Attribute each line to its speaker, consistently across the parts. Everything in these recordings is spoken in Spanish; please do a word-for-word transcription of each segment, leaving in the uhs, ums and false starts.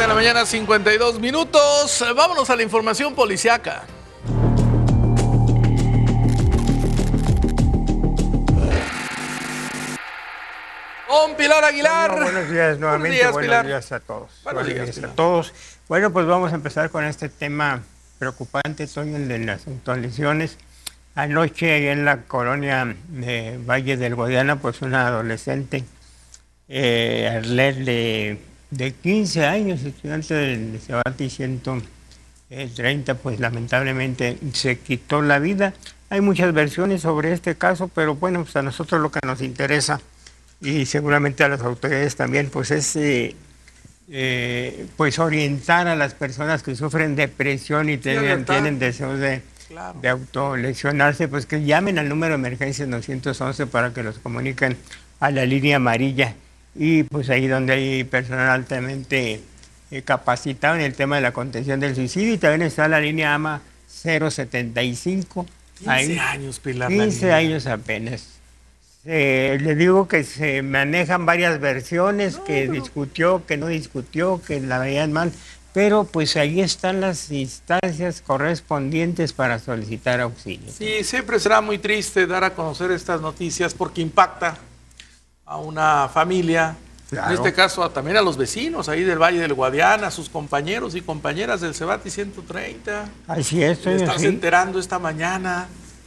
Speaker 1: de la mañana, cincuenta y dos minutos. Vámonos a la información policiaca. Con Pilar Aguilar.
Speaker 2: Bueno, buenos días nuevamente,
Speaker 1: buenos días,
Speaker 2: buenos
Speaker 1: Pilar.
Speaker 2: días a todos.
Speaker 1: Buenos, buenos
Speaker 2: días,
Speaker 1: días
Speaker 2: a todos. Bueno, pues vamos a empezar con este tema preocupante, Toño, el de las lesiones. Anoche, ahí en la colonia de Valle del Guadiana, pues una adolescente, eh, Arlet, de, de quince años, estudiante del Cebati ciento treinta, pues lamentablemente se quitó la vida. Hay muchas versiones sobre este caso, pero bueno, pues a nosotros lo que nos interesa, y seguramente a las autoridades también, pues es eh, eh, pues orientar a las personas que sufren depresión y tienen, tienen deseos de, claro. de autolesionarse, pues que llamen al número de emergencia novecientos once para que los comuniquen a la línea amarilla, y pues ahí donde hay personal altamente eh, capacitado en el tema de la contención del suicidio. Y también está la línea AMA cero setenta y cinco.
Speaker 1: quince
Speaker 2: ahí,
Speaker 1: años, Pilar.
Speaker 2: quince años apenas. Eh, le digo que se manejan varias versiones, no, que no. discutió, que no discutió, que la veían mal, pero pues ahí están las instancias correspondientes para solicitar auxilio.
Speaker 1: Sí, siempre será muy triste dar a conocer estas noticias porque impacta a una familia, claro. En este caso a, también a los vecinos ahí del Valle del Guadiana, a sus compañeros y compañeras del Cebati ciento treinta.
Speaker 2: Así es.
Speaker 1: Estás
Speaker 2: sí.
Speaker 1: enterando esta mañana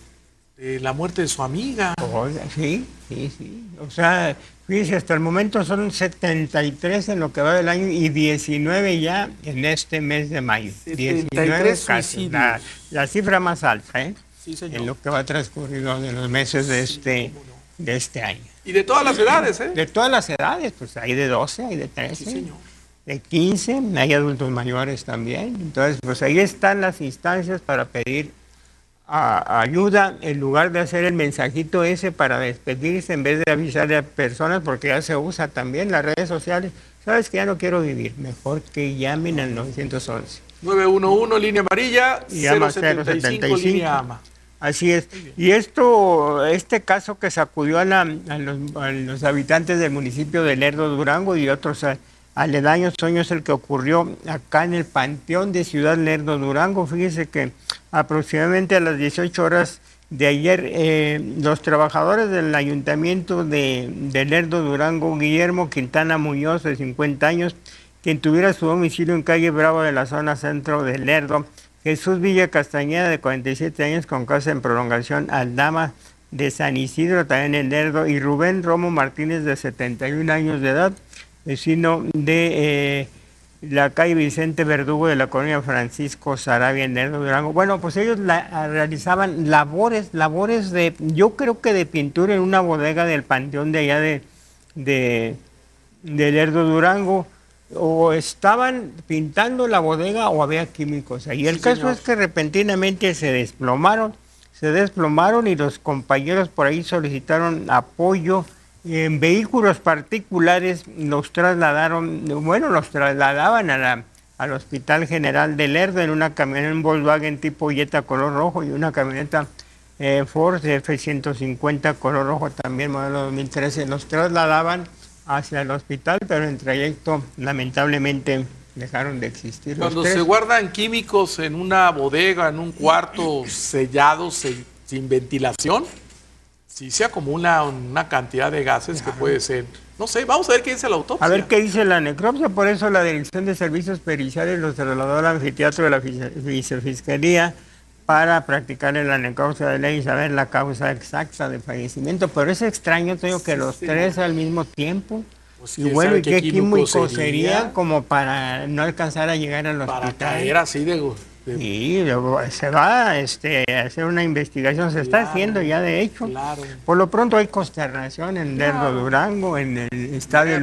Speaker 1: de la muerte de su amiga.
Speaker 2: Oh, sí, sí, sí. O sea, fíjese, hasta el momento son setenta y tres en lo que va del año y diecinueve ya en este mes de mayo. diecinueve casos, la, la cifra más alta, ¿eh?
Speaker 1: Sí, señor.
Speaker 2: En lo que va transcurrido de los meses de este, de este año.
Speaker 1: Y de todas las edades, ¿eh?
Speaker 2: De todas las edades, pues hay de doce, hay de trece,
Speaker 1: sí, señor.
Speaker 2: De quince, hay adultos mayores también. Entonces, pues ahí están las instancias para pedir A, ayuda, en lugar de hacer el mensajito ese para despedirse, en vez de avisarle a personas, porque ya se usa también las redes sociales. Sabes que ya no quiero vivir, mejor que llamen al novecientos once.
Speaker 1: nueve uno uno, línea amarilla,
Speaker 2: y cero setenta y cinco,
Speaker 1: línea AMA.
Speaker 2: Así es. Y esto, este caso que sacudió a, la, a, los, a los habitantes del municipio de Lerdo, Durango, y otros a, aledaños, Toño, es el que ocurrió acá en el Panteón de Ciudad Lerdo, Durango. Fíjese que aproximadamente a las dieciocho horas de ayer, eh, los trabajadores del ayuntamiento de, de Lerdo, Durango, Guillermo Quintana Muñoz, de cincuenta años, quien tuviera su domicilio en calle Bravo de la zona centro de Lerdo, Jesús Villa Castañeda, de cuarenta y siete años, con casa en prolongación Aldama de San Isidro, también en Lerdo, y Rubén Romo Martínez, de setenta y un años de edad, vecino de eh, la calle Vicente Verdugo de la colonia Francisco Sarabia en Lerdo, Durango. Bueno, pues ellos la, realizaban labores, labores de, yo creo que de pintura en una bodega del panteón de allá de, de, de Lerdo, Durango, o estaban pintando la bodega o había químicos ahí. El sí, caso señor. es que repentinamente se desplomaron, se desplomaron y los compañeros por ahí solicitaron apoyo. En vehículos particulares los trasladaron, bueno, los trasladaban a la, al Hospital General de Lerdo en una camioneta, un Volkswagen tipo Jetta color rojo, y una camioneta eh, Ford F ciento cincuenta color rojo, también modelo dos mil trece. Los trasladaban hacia el hospital, pero en trayecto lamentablemente dejaron de existir.
Speaker 1: Cuando se guardan químicos en una bodega, en un cuarto sellado, se, sin ventilación, sí se acumula una cantidad de gases que puede ser, no sé, vamos a ver qué dice la autopsia.
Speaker 2: A ver qué dice la necropsia. Por eso la Dirección de Servicios Periciales los trasladó al anfiteatro de la Vicefiscalía para practicarle la necropsia de ley y saber la causa exacta de fallecimiento. Pero es extraño, tengo que los sí, tres al mismo tiempo. Pues y bueno, ¿y qué químico sería? sería como para no alcanzar a llegar al hospital?
Speaker 1: Para caer así de... de...
Speaker 2: Sí, se va este, a hacer una investigación, se claro, está haciendo ya de hecho.
Speaker 1: Claro.
Speaker 2: Por lo pronto hay consternación en Lerdo, claro. Durango, en el estadio